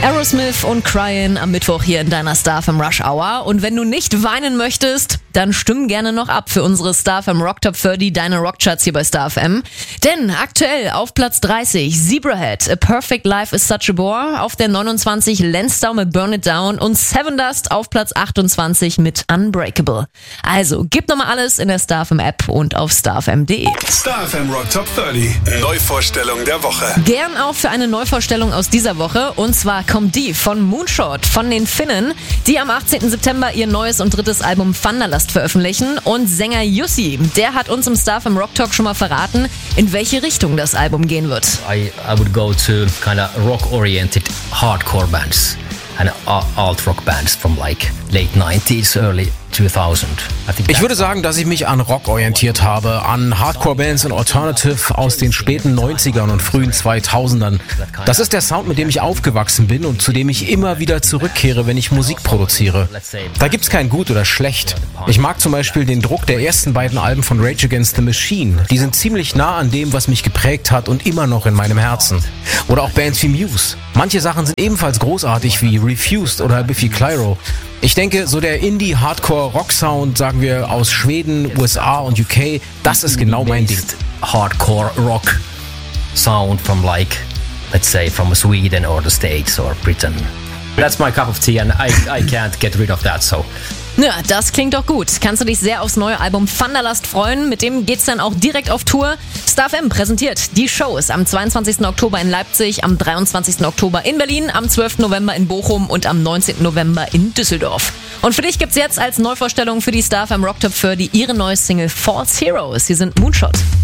Aerosmith und Crying am Mittwoch hier in deiner StarFM Rush Hour. Und wenn du nicht weinen möchtest, dann stimm gerne noch ab für unsere StarFM Rock Top 30, deine Rockcharts hier bei StarFM. Denn aktuell auf Platz 30 Zebrahead, A Perfect Life is Such a Bore. Auf der 29 Lansdowne mit Burn It Down und Sevendust auf Platz 28 mit Unbreakable. Also gib nochmal alles in der StarFM App und auf starfm.de. StarFM Rock Top 30, Neuvorstellung der Woche. Gern auch für eine Neuvorstellung aus dieser Woche. Und zwar kommt die von Moonshot, von den Finnen, die am 18. September ihr neues und drittes Album Thunderlust veröffentlichen. Und Sänger Jussi, der hat uns im StarFM Rock Talk schon mal verraten, in welche Richtung das Album gehen wird. I would go to kind of rock-oriented hardcore bands and alt-rock bands from like late 90s, early 2000. Ich würde sagen, dass ich mich an Rock orientiert habe, an Hardcore-Bands und Alternative aus den späten 90ern und frühen 2000ern. Das ist der Sound, mit dem ich aufgewachsen bin und zu dem ich immer wieder zurückkehre, wenn ich Musik produziere. Da gibt's kein Gut oder Schlecht. Ich mag zum Beispiel den Druck der ersten beiden Alben von Rage Against the Machine. Die sind ziemlich nah an dem, was mich geprägt hat und immer noch in meinem Herzen. Oder auch Bands wie Muse. Manche Sachen sind ebenfalls großartig wie Refused oder Biffy Clyro. Ich denke, so der Indie-Hardcore-Rock-Sound, sagen wir, aus Schweden, USA und UK, das ist genau mein Ding. Hardcore-Rock sound from like, let's say, from Sweden or the States or Britain. That's my cup of tea and I can't get rid of that, so... Ja, das klingt doch gut. Kannst du dich sehr aufs neue Album Thunderlust freuen. Mit dem geht's dann auch direkt auf Tour. StarFM präsentiert die Shows am 22. Oktober in Leipzig, am 23. Oktober in Berlin, am 12. November in Bochum und am 19. November in Düsseldorf. Und für dich gibt's jetzt als Neuvorstellung für die StarFM Rock Top 30 ihre neue Single False Heroes. Hier sind Moonshot.